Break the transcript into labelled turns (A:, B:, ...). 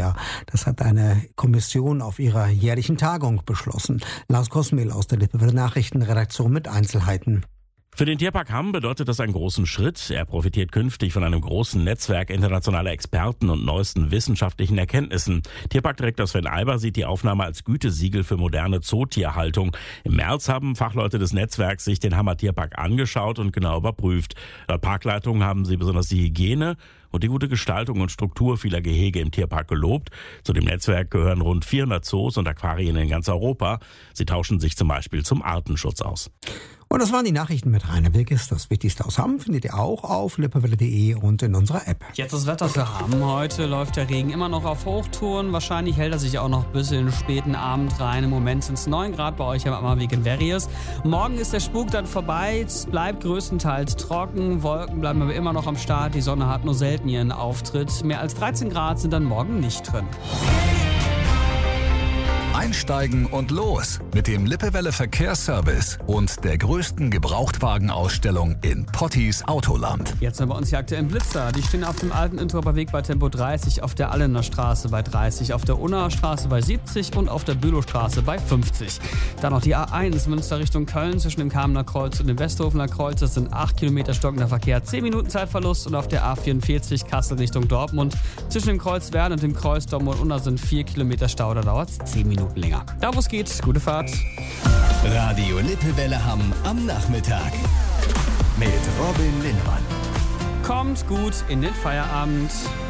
A: Tierverkehr. Das hat eine Kommission auf ihrer jährlichen Tagung beschlossen. Lars Kosmil aus der Lippewelle Nachrichtenredaktion mit Einzelheiten.
B: Für den Tierpark Hamm bedeutet das einen großen Schritt. Er profitiert künftig von einem großen Netzwerk internationaler Experten und neuesten wissenschaftlichen Erkenntnissen. Tierparkdirektor Sven Eiber sieht die Aufnahme als Gütesiegel für moderne Zootierhaltung. Im März haben Fachleute des Netzwerks sich den Hammer Tierpark angeschaut und genau überprüft. Laut Parkleitung haben sie besonders die Hygiene und die gute Gestaltung und Struktur vieler Gehege im Tierpark gelobt. Zu dem Netzwerk gehören rund 400 Zoos und Aquarien in ganz Europa. Sie tauschen sich zum Beispiel zum Artenschutz aus.
A: Und das waren die Nachrichten mit Rainer Wilkes. Das Wichtigste aus Hamm findet ihr auch auf lippewelle.de und in unserer App.
C: Jetzt das Wetter für Hamm. Heute läuft der Regen immer noch auf Hochtouren. Wahrscheinlich hält er sich auch noch bis in den späten Abend rein. Im Moment sind es 9 Grad bei euch am Ammerweg in Verriers. Morgen ist der Spuk dann vorbei. Es bleibt größtenteils trocken. Wolken bleiben aber immer noch am Start. Die Sonne hat nur selten ihren Auftritt. Mehr als 13 Grad sind dann morgen nicht drin.
D: Einsteigen und los mit dem Lippewelle Verkehrsservice und der größten Gebrauchtwagenausstellung in Pottis Autoland.
C: Jetzt haben wir uns die aktuellen Blitzer. Die stehen auf dem alten Introper Weg bei Tempo 30, auf der Allener Straße bei 30, auf der Unnaer Straße bei 70 und auf der Bülowstraße bei 50. Dann noch die A1 Münster Richtung Köln zwischen dem Kamener Kreuz und dem Westhofener Kreuz. Das sind 8 Kilometer stockender Verkehr, 10 Minuten Zeitverlust. Und auf der A44 Kassel Richtung Dortmund zwischen dem Kreuz Wern und dem Kreuz Dortmund Unna sind 4 Kilometer Stau. Da dauert es 10 Minuten länger. Da wo es geht, gute Fahrt.
E: Radio Lippewelle Hamm am Nachmittag mit Robin Linnemann.
C: Kommt gut in den Feierabend.